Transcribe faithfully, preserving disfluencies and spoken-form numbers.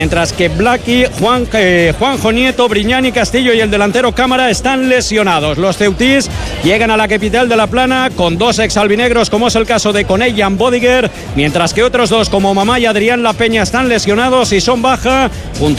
Mientras que Blaki, Juan, eh, Juanjo Nieto, Briñani, Castillo y el delantero Cámara están lesionados. Los ceutís llegan a la capital de La Plana con dos exalbinegros, como es el caso de Conell y Bodiger, mientras que otros dos como Mamá y Adrián La Peña están lesionados y son baja junto